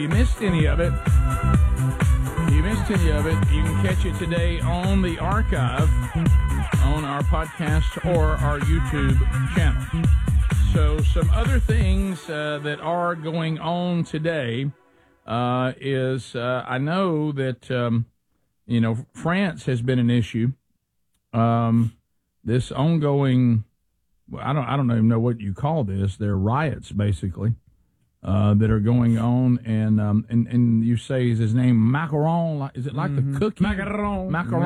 you missed any of it, you can catch it today on the archive on our podcast or our YouTube channel. So some other things that are going on today is I know that, France has been an issue. This ongoing, I don't even know what you call this. They're riots, basically. That are going on, and you say, is his name Macaron? Is it like the cookie? Macaron.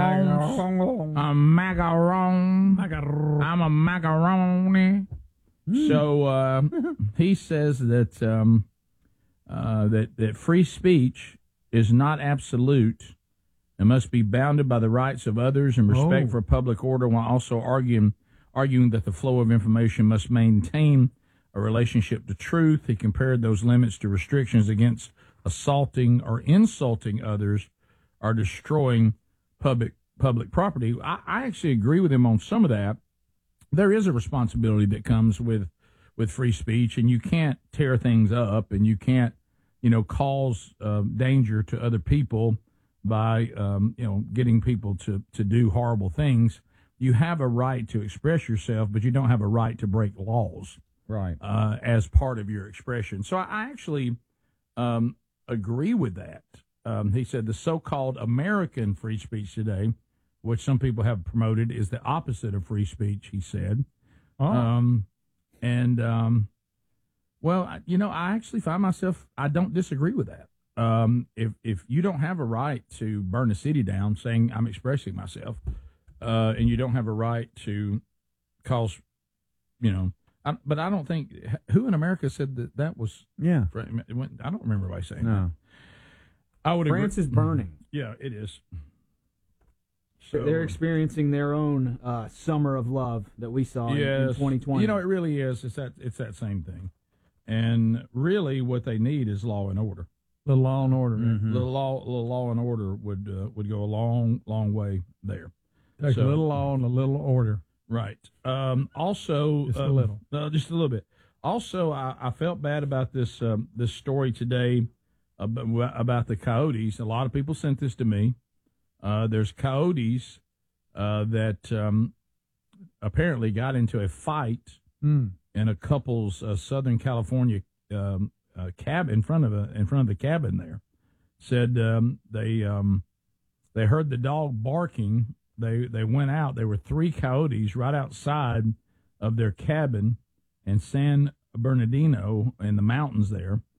Macaron. I'm a macaroni. So he says that that free speech is not absolute and must be bounded by the rights of others and respect for public order, while also arguing that the flow of information must maintain a relationship to truth. He compared those limits to restrictions against assaulting or insulting others or destroying public property. I actually agree with him on some of that. There is a responsibility that comes with free speech, and you can't tear things up, and you can't, cause danger to other people by, getting people to do horrible things. You have a right to express yourself, but you don't have a right to break laws. Right. As part of your expression. So I actually agree with that. He said the so-called American free speech today, which some people have promoted, is the opposite of free speech, he said. Oh. I actually find myself, I don't disagree with that. If you don't have a right to burn a city down saying I'm expressing myself, and you don't have a right to cause, but I don't think, who in America said that was? Yeah. I don't remember anybody saying that. I would agree. France is burning. Yeah, it is. So they're experiencing their own summer of love that we saw in 2020. It really is. It's that same thing. And really what they need is law and order. The law and order. Mm-hmm. The law and order would go a long, long way there. Take a little law and a little order. Right. Also, just a little. Just a little bit. Also, I felt bad about this story today about the coyotes. A lot of people sent this to me. There's coyotes that apparently got into a fight in a couple's Southern California cabin in front of the cabin there. Said they heard the dog barking. They went out. There were 3 coyotes right outside of their cabin in San Bernardino in the mountains there.